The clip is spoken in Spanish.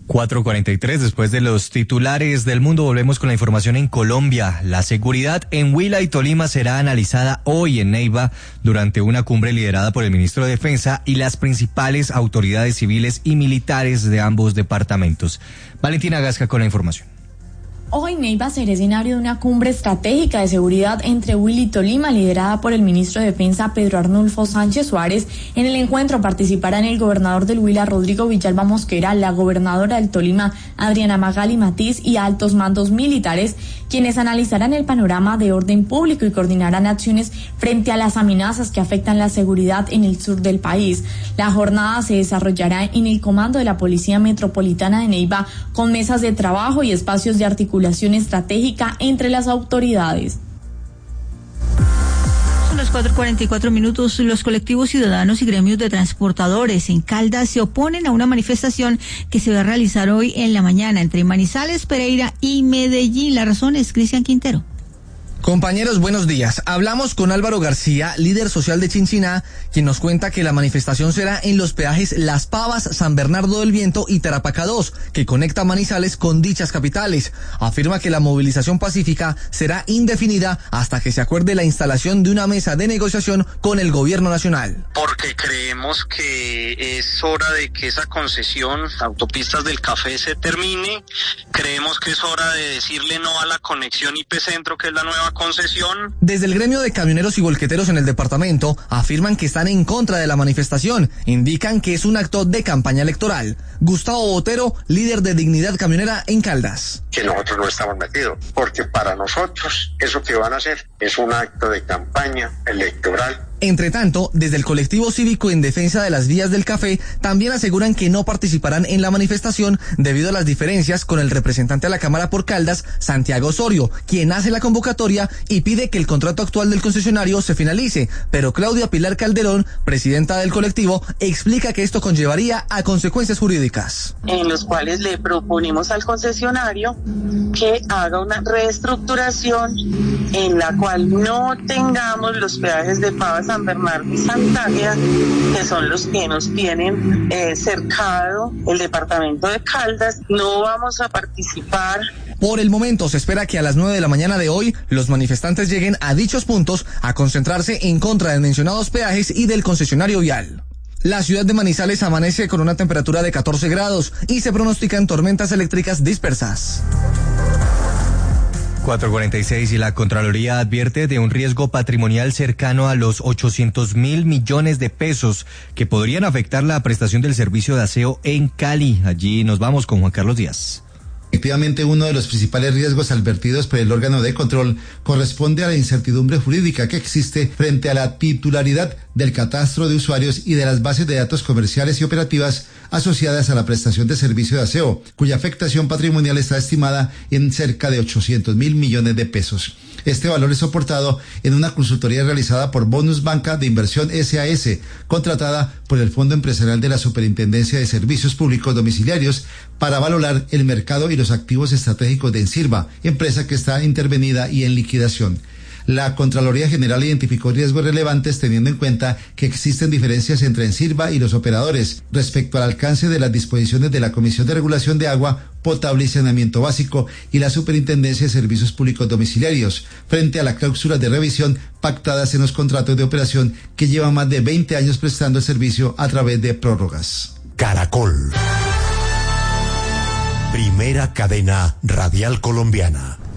4:43, después de los titulares del mundo, volvemos con la información en Colombia. La seguridad en Huila y Tolima será analizada hoy en Neiva durante una cumbre liderada por el ministro de Defensa y las principales autoridades civiles y militares de ambos departamentos. Valentina Gasca con la información. Hoy Neiva será escenario de una cumbre estratégica de seguridad entre Huila y Tolima, liderada por el ministro de Defensa Pedro Arnulfo Sánchez Suárez. En el encuentro participarán el gobernador del Huila Rodrigo Villalba Mosquera, la gobernadora del Tolima Adriana Magali Matiz y altos mandos militares, quienes analizarán el panorama de orden público y coordinarán acciones frente a las amenazas que afectan la seguridad en el sur del país. La jornada se desarrollará en el comando de la Policía Metropolitana de Neiva, con mesas de trabajo y espacios de articulación estratégica entre las autoridades. Son las 4:44. Los colectivos ciudadanos y gremios de transportadores en Caldas se oponen a una manifestación que se va a realizar hoy en la mañana entre Manizales, Pereira y Medellín. La razón es Cristian Quintero. Compañeros, buenos días. Hablamos con Álvaro García, líder social de Chinchiná, quien nos cuenta que la manifestación será en los peajes Las Pavas, San Bernardo del Viento y Tarapacá 2, que conecta Manizales con dichas capitales. Afirma que la movilización pacífica será indefinida hasta que se acuerde la instalación de una mesa de negociación con el gobierno nacional. Porque creemos que es hora de que esa concesión, Autopistas del Café, se termine. Creemos que es hora de decirle no a la conexión IP Centro, que es la nueva concesión. Desde el gremio de camioneros y volqueteros en el departamento afirman que están en contra de la manifestación. Indican que es un acto de campaña electoral. Gustavo Botero, líder de Dignidad Camionera en Caldas. Que nosotros no estamos metidos, porque para nosotros eso que van a hacer es un acto de campaña electoral. Entre tanto, desde el colectivo cívico en defensa de las vías del café, también aseguran que no participarán en la manifestación debido a las diferencias con el representante de la Cámara por Caldas, Santiago Osorio, quien hace la convocatoria y pide que el contrato actual del concesionario se finalice, pero Claudia Pilar Calderón, presidenta del colectivo, explica que esto conllevaría a consecuencias jurídicas. En los cuales le proponemos al concesionario que haga una reestructuración en la cual no tengamos los peajes de Pavas, San Bernardo y Santagea, que son los que nos tienen cercado el departamento de Caldas. No vamos a participar. Por el momento se espera que a las 9 de la mañana de hoy los manifestantes lleguen a dichos puntos a concentrarse en contra de mencionados peajes y del concesionario vial. La ciudad de Manizales amanece con una temperatura de 14 grados y se pronostican tormentas eléctricas dispersas. 4:46 y la Contraloría advierte de un riesgo patrimonial cercano a los 800.000 millones de pesos que podrían afectar la prestación del servicio de aseo en Cali. Allí nos vamos con Juan Carlos Díaz. Efectivamente, uno de los principales riesgos advertidos por el órgano de control corresponde a la incertidumbre jurídica que existe frente a la titularidad del catastro de usuarios y de las bases de datos comerciales y operativas asociadas a la prestación de servicio de aseo, cuya afectación patrimonial está estimada en cerca de 800.000 millones de pesos. Este valor es soportado en una consultoría realizada por Bonus Banca de Inversión SAS, contratada por el Fondo Empresarial de la Superintendencia de Servicios Públicos Domiciliarios para valorar el mercado y los activos estratégicos de Ensirva, empresa que está intervenida y en liquidación. La Contraloría General identificó riesgos relevantes teniendo en cuenta que existen diferencias entre Ensirva y los operadores respecto al alcance de las disposiciones de la Comisión de Regulación de Agua Potable y Saneamiento Básico y la Superintendencia de Servicios Públicos Domiciliarios frente a las cláusulas de revisión pactadas en los contratos de operación que llevan más de 20 años prestando el servicio a través de prórrogas. Caracol. Primera cadena radial colombiana.